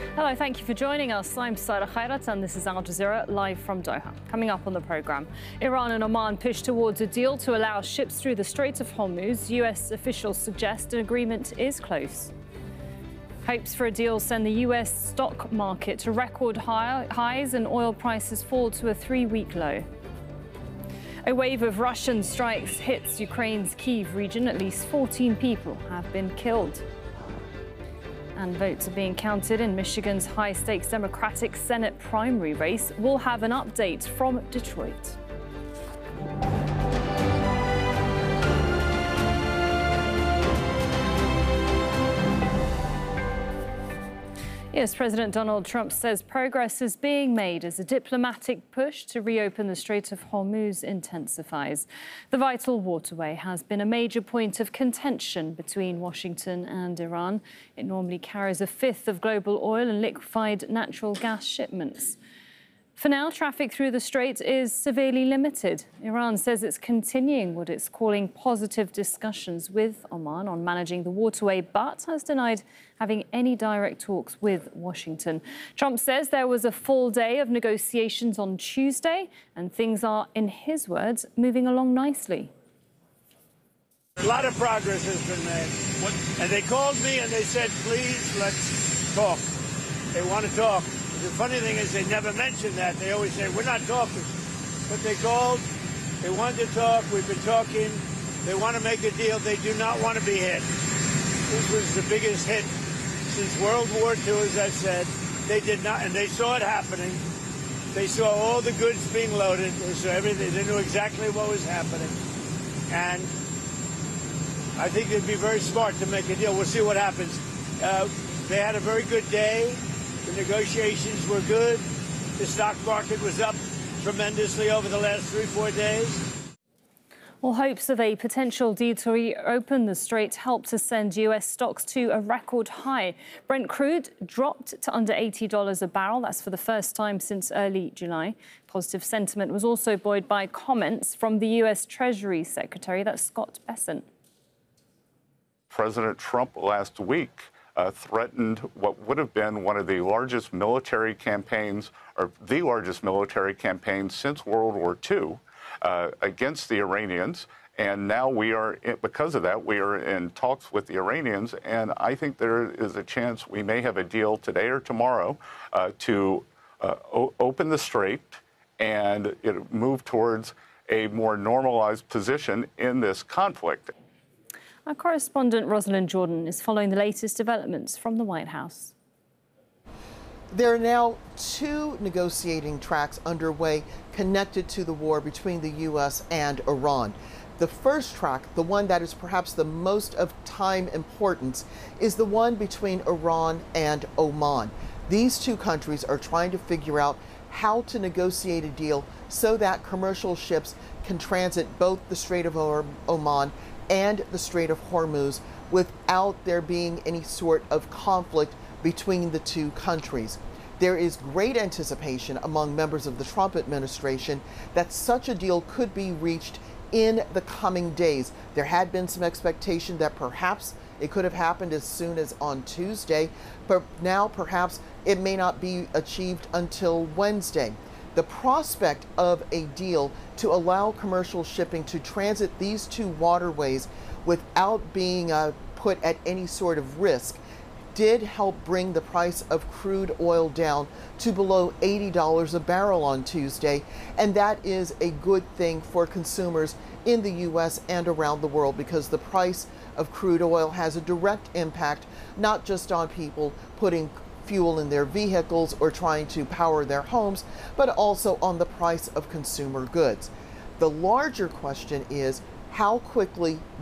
Hello, thank you for joining us. I'm Sarah Khairat and this is Al Jazeera live from Doha. Coming up on the programme, Iran and Oman push towards a deal to allow ships through the Strait of Hormuz. US officials suggest an agreement is close. Hopes for a deal send the US stock market to record highs and oil prices fall to a 3-week low. A wave of Russian strikes hits Ukraine's Kyiv region. At least 14 people have been killed. And votes are being counted in Michigan's high-stakes Democratic Senate primary race. We'll have an update from Detroit. Yes, President Donald Trump says progress is being made as a diplomatic push to reopen the Strait of Hormuz intensifies. The vital waterway has been a major point of contention between Washington and Iran. It normally carries a fifth of global oil and liquefied natural gas shipments. For now, traffic through the strait is severely limited. Iran says it's continuing what it's calling positive discussions with Oman on managing the waterway, but has denied having any direct talks with Washington. Trump says there was a full day of negotiations on Tuesday, and things are, in his words, moving along nicely. A lot of progress has been made. And they called me and they said, please, let's talk. They want to talk. The funny thing is they never mention that. They always say, we're not talking. But they called, they wanted to talk, we've been talking, they want to make a deal, they do not want to be hit. This was the biggest hit since World War II, as I said. They did not, and they saw it happening. They saw all the goods being loaded, they saw everything, they knew exactly what was happening. And I think they'd be very smart to make a deal. We'll see what happens. They had a very good day. The negotiations were good. The stock market was up tremendously over the last 3-4 days. Well, hopes of a potential deal to reopen the strait helped to send US stocks to a record high. Brent crude dropped to under $80 a barrel. That's for the first time since early July. Positive sentiment was also buoyed by comments from the US Treasury Secretary, that's Scott Bessent. President Trump last week threatened what would have been one of the largest military campaigns, or the largest military campaign since World War II, against the Iranians. And now we are, because of that, we are in talks with the Iranians. And I think there is a chance we may have a deal today or tomorrow to open the strait and move towards a more normalized position in this conflict. Our correspondent Rosalind Jordan is following the latest developments from the White House. There are now 2 negotiating tracks underway connected to the war between the U.S. and Iran. The first track, the one that is perhaps the most of time importance, is the one between Iran and Oman. These 2 countries are trying to figure out how to negotiate a deal so that commercial ships can transit both the Strait of Oman and the Strait of Hormuz without there being any sort of conflict between the 2 countries. There is great anticipation among members of the Trump administration that such a deal could be reached in the coming days. There had been some expectation that perhaps it could have happened as soon as on Tuesday, but now perhaps it may not be achieved until Wednesday. The prospect of a deal to allow commercial shipping to transit these 2 waterways without being put at any sort of risk did help bring the price of crude oil down to below $80 a barrel on Tuesday. And that is a good thing for consumers in the U.S. and around the world, because the price of crude oil has a direct impact not just on people putting fuel in their vehicles or trying to power their homes, but also on the price of consumer goods. The larger question is how quickly